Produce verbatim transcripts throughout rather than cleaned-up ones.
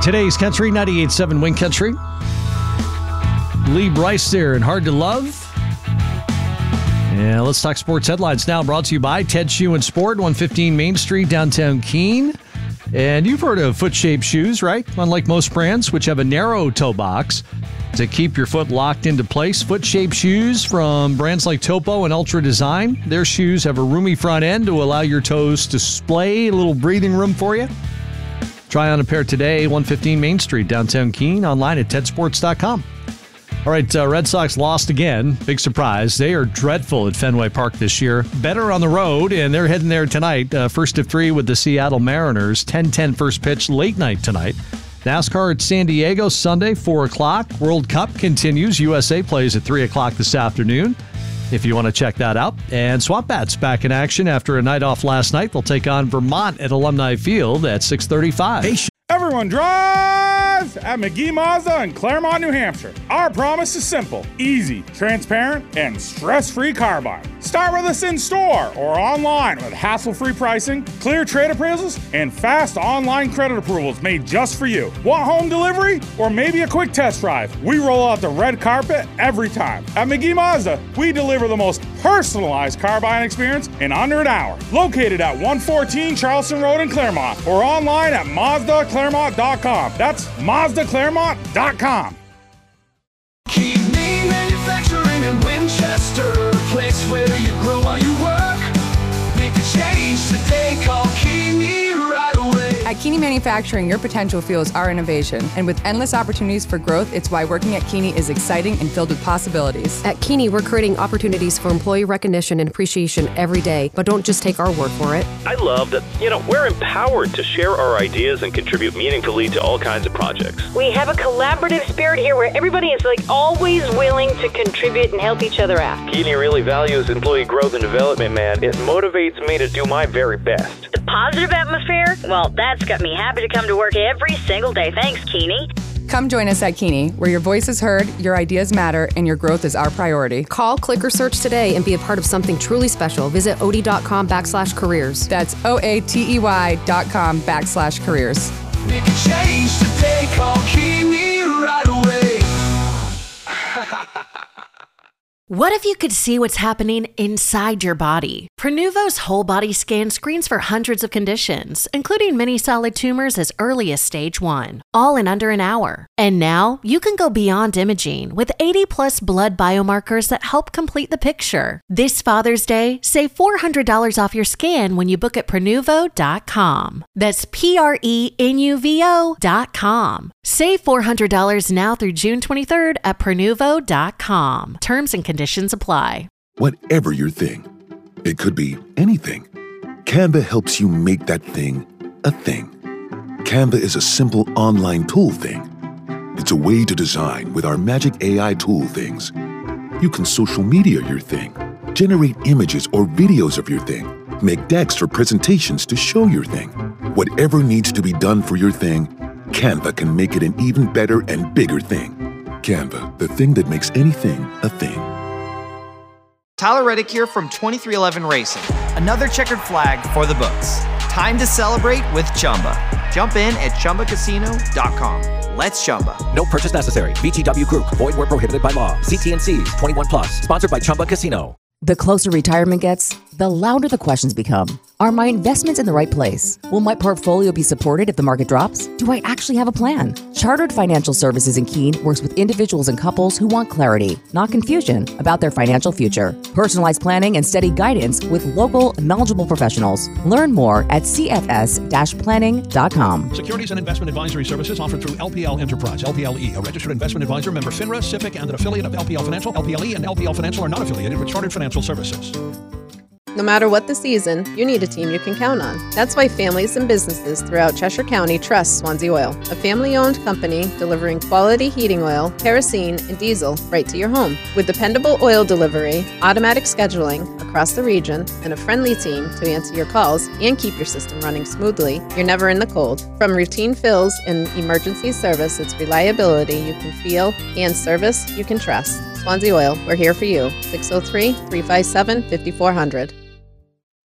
Today's Country, ninety-eight point seven Wing Country. Lee Bryce there and Hard to Love. Yeah, let's talk sports headlines now. Brought to you by Ted Shoe and Sport, one fifteen Main Street, downtown Keene. And you've heard of foot-shaped shoes, right? Unlike most brands, which have a narrow toe box to keep your foot locked into place. Foot-shaped shoes from brands like Topo and Ultra Design. Their shoes have a roomy front end to allow your toes to display a little breathing room for you. Try on a pair today, one fifteen Main Street, downtown Keene, online at ted sports dot com. All right, uh, Red Sox lost again. Big surprise. They are dreadful at Fenway Park this year. Better on the road, and they're heading there tonight. Uh, first of three with the Seattle Mariners. ten ten first pitch, late night tonight. NASCAR at San Diego, Sunday, four o'clock. World Cup continues. U S A plays at three o'clock this afternoon, if you want to check that out. And Swamp Bats back in action after a night off last night. They'll take on Vermont at Alumni Field at six thirty-five. Everyone drive at McGee Mazda in Claremont, New Hampshire. Our promise is simple, easy, transparent, and stress-free car buying. Start with us in store or online with hassle-free pricing, clear trade appraisals, and fast online credit approvals made just for you. Want home delivery or maybe a quick test drive? We roll out the red carpet every time. At McGee Mazda, we deliver the most personalized car buying experience in under an hour. Located at one fourteen Charleston Road in Claremont or online at Mazda Claremont dot com. That's Mazda Claremont dot com. Keene Manufacturing in Winchester, place where you grow while you work. Make a change today, call Keene right away. At Keene Manufacturing, your potential fuels our innovation. And with endless opportunities for growth, it's why working at Keene is exciting and filled with possibilities. At Keene, we're creating opportunities for employee recognition and appreciation every day, but don't just take our word for it. I love that, you know, we're empowered to share our ideas and contribute meaningfully to all kinds of projects. We have a collaborative spirit here where everybody is like always willing to contribute and help each other out. Keene really values employee growth and development, man. It motivates me to do my very best. The positive atmosphere, well, that's got me happy to come to work every single day. Thanks, Keene. Come join us at Keene, where your voice is heard, your ideas matter, and your growth is our priority. Call, click, or search today and be a part of something truly special. Visit odie.com backslash careers. That's O-A-T-E-Y dot com backslash careers. Make a change today, call Keene right away. What if you could see what's happening inside your body? Prenuvo's whole body scan screens for hundreds of conditions, including many solid tumors as early as stage one, all in under an hour. And now you can go beyond imaging with eighty plus blood biomarkers that help complete the picture. This Father's Day, save four hundred dollars off your scan when you book at prenuvo dot com. That's P R E N U V O dot com. Save four hundred dollars now through June twenty-third at prenuvo dot com. Terms and conditions apply. Whatever your thing, it could be anything. Canva helps you make that thing a thing. Canva is a simple online tool thing. It's a way to design with our magic A I tool things. You can social media your thing, generate images or videos of your thing, make decks for presentations to show your thing. Whatever needs to be done for your thing, Canva can make it an even better and bigger thing. Canva, the thing that makes anything a thing. Tyler Reddick here from twenty-three eleven Racing. Another checkered flag for the books. Time to celebrate with Chumba. Jump in at chumba casino dot com. Let's Chumba. No purchase necessary. V G W Group. Void where prohibited by law. C T and C's. twenty-one plus. Sponsored by Chumba Casino. The closer retirement gets, the louder the questions become. Are my investments in the right place? Will my portfolio be supported if the market drops? Do I actually have a plan? Chartered Financial Services in Keene works with individuals and couples who want clarity, not confusion, about their financial future. Personalized planning and steady guidance with local, knowledgeable professionals. Learn more at c f s dash planning dot com. Securities and investment advisory services offered through L P L Enterprise, L P L E, a registered investment advisor, member FINRA, SIPC, and an affiliate of L P L Financial. L P L E and L P L Financial are not affiliated with Chartered Financial Services. No matter what the season, you need a team you can count on. That's why families and businesses throughout Cheshire County trust Swansea Oil, a family-owned company delivering quality heating oil, kerosene, and diesel right to your home. With dependable oil delivery, automatic scheduling across the region, and a friendly team to answer your calls and keep your system running smoothly, you're never in the cold. From routine fills and emergency service, it's reliability you can feel and service you can trust. Swansea Oil, we're here for you. six oh three, three five seven, five four zero zero.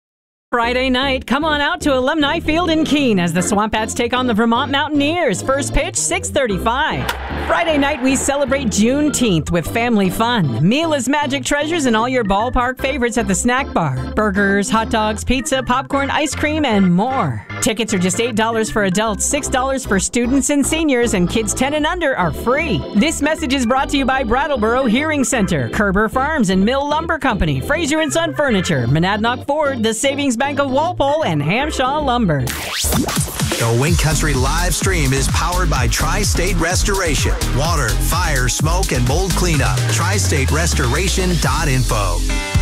Friday night, come on out to Alumni Field in Keene as the Swampats take on the Vermont Mountaineers. First pitch, six thirty-five. Friday night, we celebrate Juneteenth with family fun. Meal is magic treasures and all your ballpark favorites at the snack bar. Burgers, hot dogs, pizza, popcorn, ice cream, and more. Tickets are just eight dollars for adults, six dollars for students and seniors, and kids ten and under are free. This message is brought to you by Brattleboro Hearing Center, Kerber Farms and Mill Lumber Company, Fraser and Son Furniture, Monadnock Ford, the Savings Bank of Walpole, and Hamshaw Lumber. The Wink Country live stream is powered by Tri-State Restoration. Water, fire, smoke, and mold cleanup. tri state restoration dot info.